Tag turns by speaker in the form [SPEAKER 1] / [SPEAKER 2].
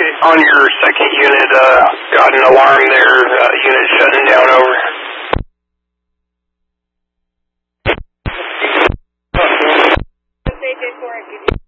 [SPEAKER 1] on your second unit, got an alarm there, unit shutting down over.
[SPEAKER 2] Say J4,